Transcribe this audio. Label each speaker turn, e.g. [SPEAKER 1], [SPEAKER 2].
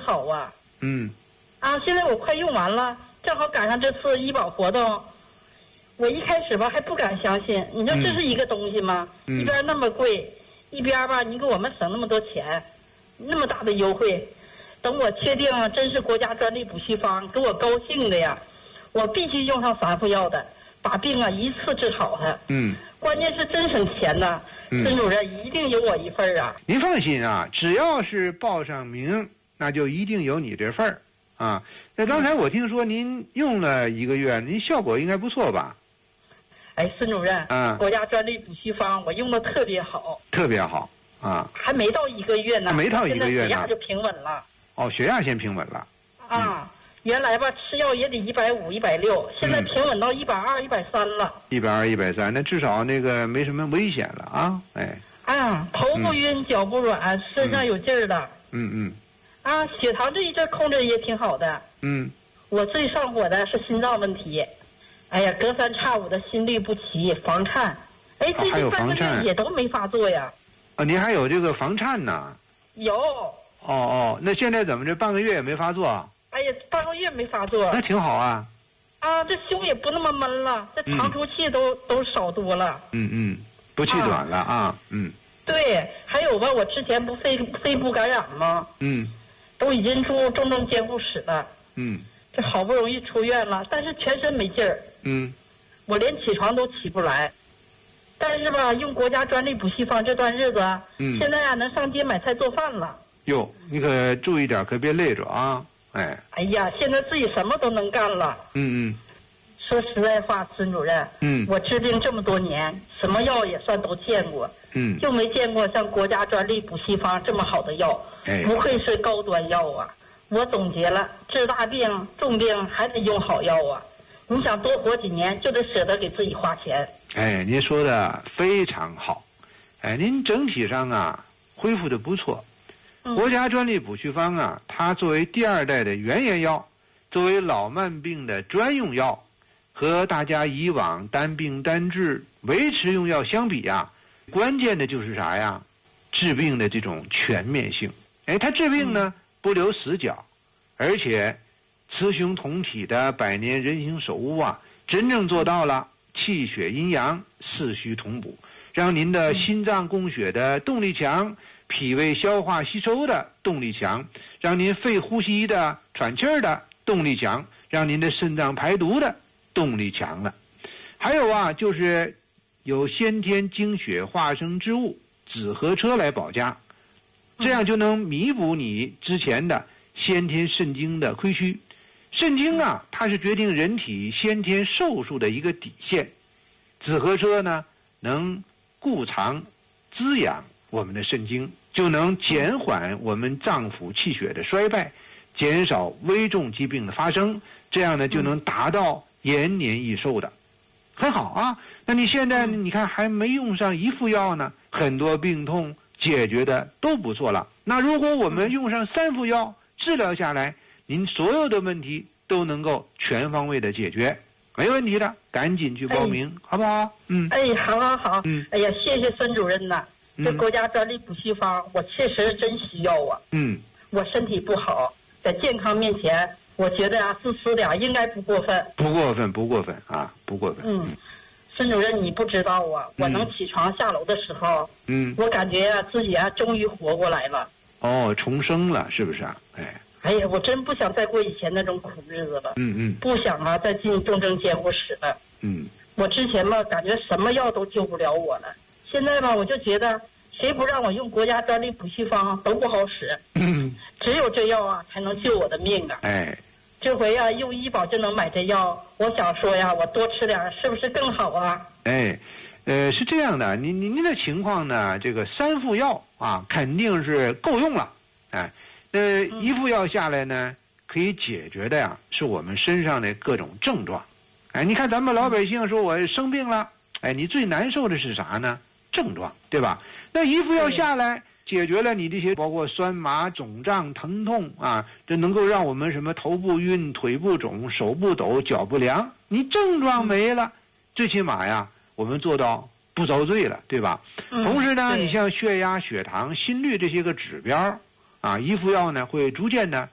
[SPEAKER 1] 好啊。现在我快用完了，正好赶上这次医保活动。我一开始吧还不敢相信，你说这是一个东西吗？一边那么贵，一边吧你给我们省那么多钱，那么大的优惠。等我确定真是国家专利补硒方，给我高兴的呀！我必须用上3副药的，把病一次治好它。关键是真省钱呐。孙主任一定有我一份啊！
[SPEAKER 2] 您放心啊，只要是报上名，那就一定有你这份儿啊。那刚才我听说您用了1个月，您效果应该不错吧？
[SPEAKER 1] 哎，孙主任，国家专利补硒方我用的特别好，
[SPEAKER 2] 特别好啊！
[SPEAKER 1] 还没到1个月呢，
[SPEAKER 2] 没到1个月呢，
[SPEAKER 1] 血压就平稳了。
[SPEAKER 2] 哦，血压先平稳了。
[SPEAKER 1] 原来吧吃药也得150、160，现在平稳到120、130了。
[SPEAKER 2] 120、130，那至少那个没什么危险了啊！
[SPEAKER 1] 头不晕，脚不软，身上有劲儿了。血糖这一阵控制也挺好的。我最上火的是心脏问题。哎呀，隔3差5的心律不齐，房颤。最近3个月也都没发作呀。
[SPEAKER 2] 您还有这个房颤呢？
[SPEAKER 1] 有。
[SPEAKER 2] 那现在怎么这半个月也没发作？
[SPEAKER 1] 哎呀，半个月没发作。
[SPEAKER 2] 那挺好啊。
[SPEAKER 1] 这胸也不那么闷了，这长出气都少多了。
[SPEAKER 2] 不气短了啊。
[SPEAKER 1] 对，还有吧，我之前不肺部感染吗？都已经住重症监护室了。这好不容易出院了，但是全身没劲儿。我连起床都起不来。但是吧，用国家专利补硒方这段日子，现在能上街买菜做饭了。
[SPEAKER 2] 哟，你可注意点，可别累着啊！
[SPEAKER 1] 哎呀，现在自己什么都能干了。说实在话，孙主任，我治病这么多年，什么药也算都见过，就没见过像国家专利补硒方这么好的药，不愧是高端药啊！我总结了，治大病、重病还得用好药啊！你想多活几年，就得舍得给自己花钱。
[SPEAKER 2] 您说的非常好，您整体上恢复的不错。国家专利补硒方它作为第2代的原研药，作为老慢病的专用药，和大家以往单病单治维持用药相比关键的就是啥呀？治病的这种全面性。它治病呢不留死角，而且雌雄同体的百年人形手物真正做到了气血阴阳、四虚同补，让您的心脏供血的动力强，脾胃消化吸收的动力强，让您肺呼吸的喘气儿的动力强，让您的肾脏排毒的动力强了。还有就是有先天精血化生之物紫河车来保家，这样就能弥补你之前的先天肾精的亏虚。肾精它是决定人体先天寿数的一个底线，紫河车呢能固藏滋养我们的肾精，就能减缓我们脏腑气血的衰败，减少危重疾病的发生，这样呢就能达到延年益寿的。很好啊。那你现在你看还没用上1副药呢，很多病痛解决的都不错了。那如果我们用上3副药治疗下来，您所有的问题都能够全方位的解决，没问题的，赶紧去报名，好不好？
[SPEAKER 1] 好。哎呀，谢谢孙主任呐。这国家专利补硒方我确实真需要啊。我身体不好，在健康面前我觉得自私点应该不过分。
[SPEAKER 2] 不过分啊，不过分。
[SPEAKER 1] 孙主任，你不知道我能起床下楼的时候，我感觉自己终于活过来了。
[SPEAKER 2] 重生了，是不是啊？
[SPEAKER 1] 哎呀，我真不想再过以前那种苦日子了。不想再进重症监护室了。我之前感觉什么药都救不了我了，现在我就觉得谁不让我用国家专利补硒方都不好使。只有这药才能救我的命啊。这回用医保就能买这药，我想说我多吃点是不是更好啊？
[SPEAKER 2] 是这样的，您的情况呢，这个3副药肯定是够用了。1副药下来呢，可以解决的是我们身上的各种症状。你看咱们老百姓说我生病了，你最难受的是啥呢？症状，对吧？那1副药下来，解决了你这些包括酸麻、肿胀、疼痛这能够让我们什么头部晕、腿部肿、手不抖、脚不凉，你症状没了，最起码我们做到不遭罪了，对吧？同时呢，你像血压、血糖、心率这些个指标1副药呢会逐渐的